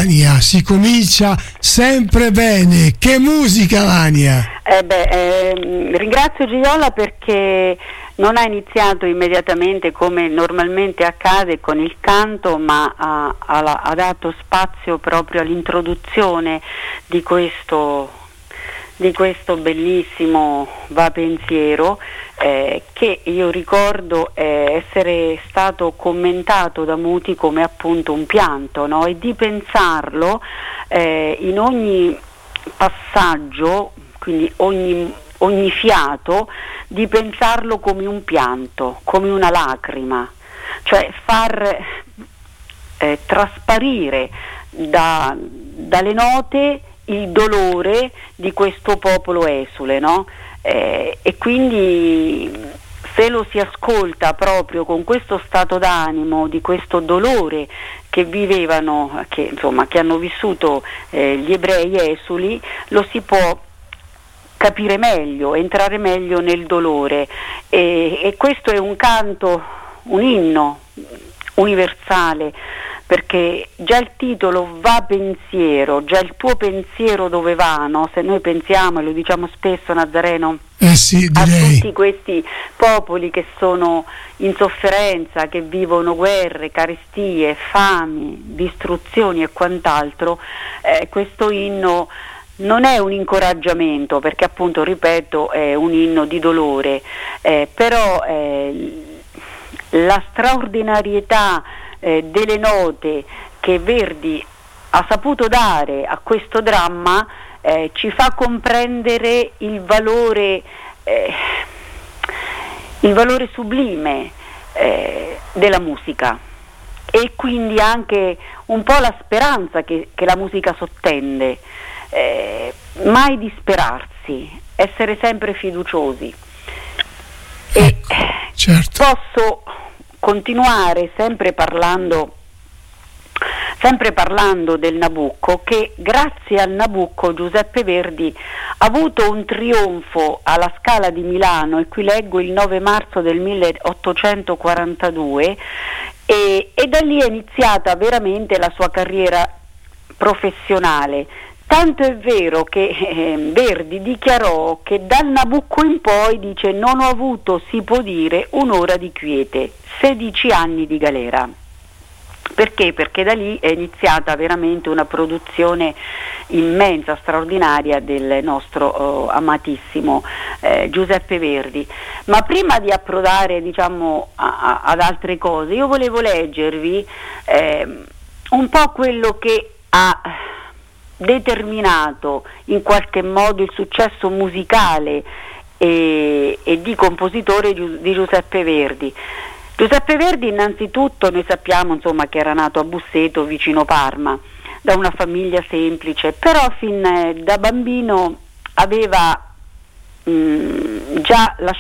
Vania, si comincia sempre bene. Che musica, Vania? Ringrazio Gioiola perché non ha iniziato immediatamente come normalmente accade con il canto, ma ha dato spazio proprio all'introduzione di questo bellissimo va pensiero, che io ricordo essere stato commentato da Muti come appunto un pianto, no? E di pensarlo in ogni passaggio, quindi ogni fiato, di pensarlo come un pianto, come una lacrima, cioè far trasparire dalle note il dolore di questo popolo esule, no? E quindi se lo si ascolta proprio con questo stato d'animo, di questo dolore che vivevano, che hanno vissuto gli ebrei esuli, lo si può capire meglio, entrare meglio nel dolore, e questo è un canto, un inno universale, perché già il titolo va pensiero, già il tuo pensiero dove va, no? Se noi pensiamo, e lo diciamo spesso, Nazareno, sì, a tutti questi popoli che sono in sofferenza, che vivono guerre, carestie, fami, distruzioni e quant'altro, questo inno non è un incoraggiamento, perché appunto, ripeto, è un inno di dolore, però la straordinarietà delle note che Verdi ha saputo dare a questo dramma ci fa comprendere il valore sublime della musica, e quindi anche un po' la speranza che la musica sottende, mai disperarsi, essere sempre fiduciosi. Ecco, certo. Posso continuare sempre parlando del Nabucco, che grazie al Nabucco Giuseppe Verdi ha avuto un trionfo alla Scala di Milano, e qui leggo il 9 marzo del 1842, e da lì è iniziata veramente la sua carriera professionale. Tanto è vero che Verdi dichiarò che dal Nabucco in poi, dice, non ho avuto, si può dire, un'ora di quiete, 16 anni di galera. Perché? Perché da lì è iniziata veramente una produzione immensa, straordinaria del nostro amatissimo Giuseppe Verdi. Ma prima di approdare, diciamo, ad altre cose, io volevo leggervi un po' quello che ha determinato in qualche modo il successo musicale e di compositore di Giuseppe Verdi. Giuseppe Verdi, innanzitutto, noi sappiamo, insomma, che era nato a Busseto, vicino Parma, da una famiglia semplice, però fin da bambino aveva già